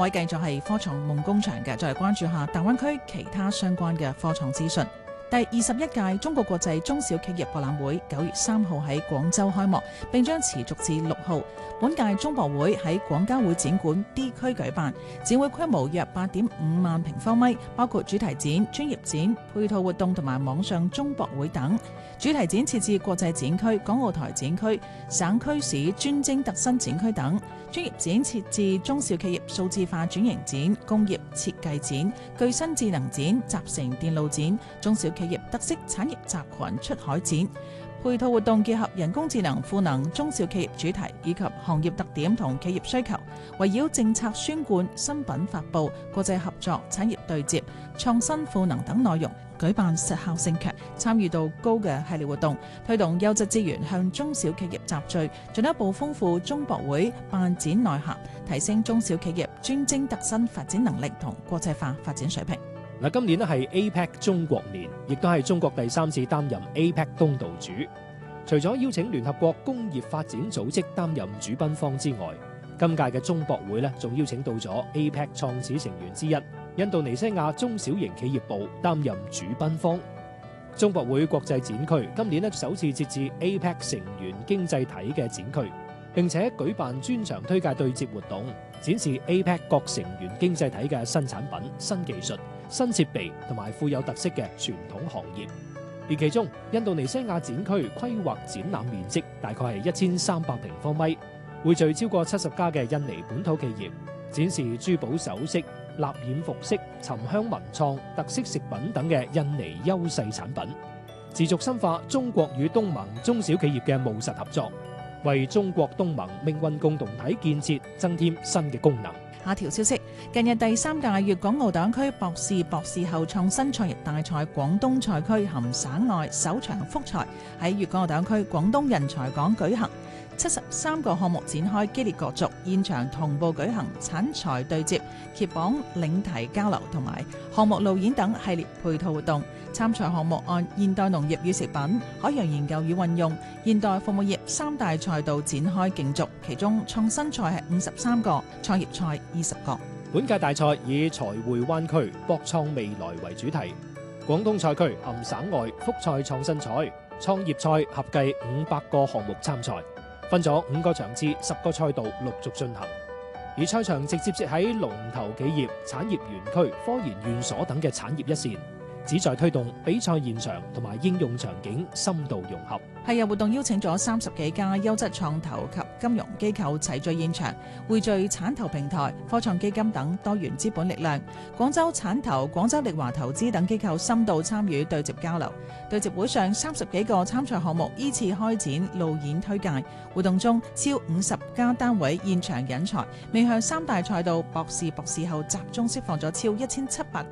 位繼續係科創夢工場嘅，再嚟關注下大灣區其他相關嘅科創資訊。第21屆中國國際中小企業博覽會9月3號喺廣州開幕，並將持續至6號。本屆中博會喺廣交會展館 D 區舉辦，展會規模約8.5萬平方米，包括主題展、專業展、配套活動同埋網上中博會等。主題展設置國際展區、港澳台展區、省區市專精特新展區等；專業展設置中小企業數字化轉型展、工業設計展、具新智能展、集成電路展、中小企業特色產業集群出海展。配套活動結合人工智能賦能中小企業主題以及行業特點同企業需求，圍繞政策宣貫、新品發布、國際合作、產業對接、創新賦能等內容，舉辦實效性強、參與度高嘅系列活動，推動優質資源向中小企業集聚，進一步豐富中博會辦展內涵，提升中小企業專精特新發展能力同國際化發展水平。 今年係 APEC 中國年，亦都係中國第3次擔任 APEC 東道主。除咗邀請聯合國工業發展組織擔任主賓方之外，今屆嘅中博會仲邀請到咗 APEC 創始成員之一印度尼西亞中小型企業部擔任主賓方。中博會國際展區今年首次設置 APEC 成員經濟體嘅展區，並且舉辦專場推介對接活動，展示 APEC 各成員經濟體嘅新產品、新技術、新設備同埋富有特色嘅傳統行業。而其中印度尼西亞展區規劃展覽面積大概係1300平方米，匯聚超過70家嘅印尼本土企業，展示珠寶首飾、蠟染服飾、沉香文創、特色食品等嘅印尼優勢產品，持續深化中國與東盟中小企業嘅務實合作，為中國東盟命運共同體建設增添新嘅功能。 下條消息，近日第3屆粵港澳大灣區博士後創新創業大賽廣東賽區含省外首場複賽喺粵港澳大灣區廣東人才港舉行，73個項目展開激烈角逐，現場同步舉行產才對接、揭榜領題交流同埋項目路演等系列配套活動。參賽項目按現代農業與食品、海洋研究與運用、現代服務業3大賽道展開競逐，其中創新賽係53個，創業賽20個。 本屆大賽以財匯灣區博創未來為主題，廣東賽區含省外複賽創新賽、創業賽合計500個項目參賽，分咗5個場次、10個賽道陸續進行。而賽場直接設喺龍頭企業、產業園區、科研院所等嘅產業一線，旨在推動比賽現場同埋應用場景深度融合。 係啊，活動邀請咗30幾家優質創投及金融機構齊聚現場，匯聚產投平台、科創基金等多元資本力量。廣州產投、廣州力華投資等機構深度參與對接交流。對接會上30幾個參賽項目依次開展路演推介。活動中超50家單位現場引才，面向3大賽道博士後集中釋放咗超1700